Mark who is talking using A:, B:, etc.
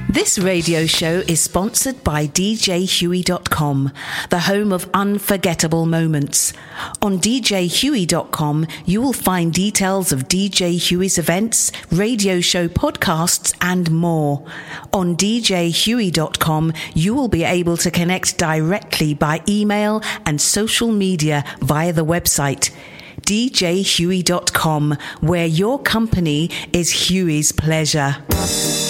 A: This radio show is sponsored by DJHuey.com, the home of unforgettable moments. On DJHuey.com, you will find details of DJ Huey's events, radio show podcasts, and more. On DJHuey.com, you will be able to connect directly by email and social media via the website. DJHuey.com, where your company is Huey's pleasure.